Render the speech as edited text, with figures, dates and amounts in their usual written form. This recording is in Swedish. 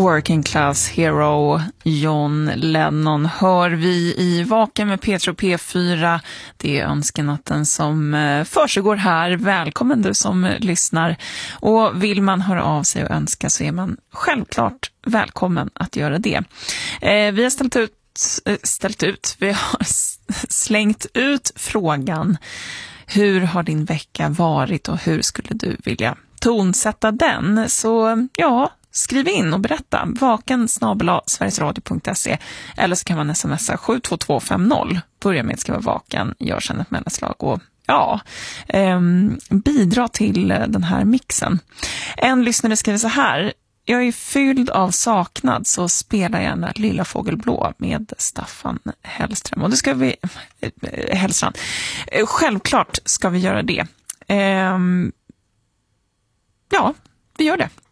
Working Class Hero John Lennon hör vi i Vaken med P3 och P4. Det är önskenatten som försiggår här. Välkommen du som lyssnar. Och vill man höra av sig och önska så är man självklart välkommen att göra det. Vi har vi har slängt ut frågan: hur har din vecka varit och hur skulle du vilja tonsätta den? Så ja, skriv in och berätta. vaken@sverigesradio.se, eller så kan man smsa 72250. Börja med att skriva vaken, gör sedan ett mellanslag och bidra till den här mixen. En lyssnare skriver så här: jag är fylld av saknad, så spelar gärna Lilla Fågelblå med Staffan Hellström. Och det ska vi... Hellstrand. Självklart ska vi göra det. Ja, vi gör det.